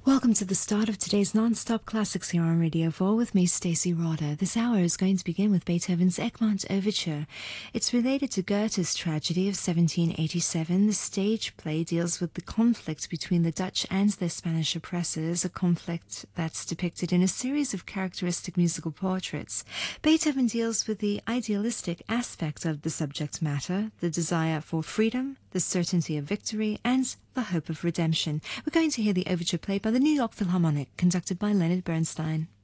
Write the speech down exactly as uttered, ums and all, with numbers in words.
Welcome to the start of today's non-stop classics here on Radio four with me, Stacey Roder. This hour is going to begin with Beethoven's Egmont Overture. It's related to Goethe's tragedy of seventeen eighty-seven. The stage play deals with the conflict between the Dutch and their Spanish oppressors, a conflict that's depicted in a series of characteristic musical portraits. Beethoven deals with the idealistic aspect of the subject matter, the desire for freedom, the certainty of victory, and the hope of redemption. We're going to hear the overture played by the New York Philharmonic, conducted by Leonard Bernstein.